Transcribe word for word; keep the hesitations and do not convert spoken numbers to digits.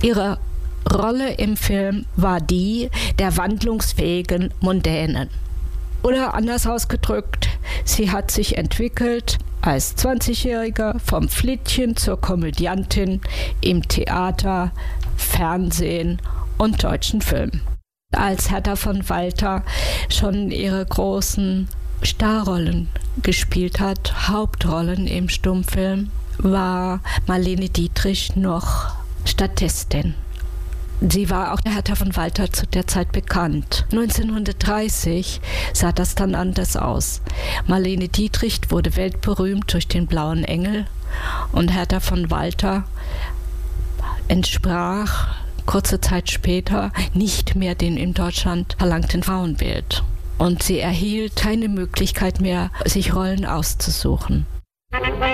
Ihre Rolle im Film war die der wandlungsfähigen Mondänen. Oder anders ausgedrückt, sie hat sich entwickelt als zwanzigjährige vom Flittchen zur Komödiantin im Theater, Fernsehen und deutschen Film. Als Hertha von Walter schon ihre großen Starrollen gespielt hat, Hauptrollen im Stummfilm, war Marlene Dietrich noch Statistin. Sie war auch der Hertha von Walter zu der Zeit bekannt. neunzehnhundertdreißig sah das dann anders aus. Marlene Dietrich wurde weltberühmt durch den Blauen Engel und Hertha von Walter entsprach kurze Zeit später nicht mehr dem in Deutschland verlangten Frauenbild. Und sie erhielt keine Möglichkeit mehr, sich Rollen auszusuchen.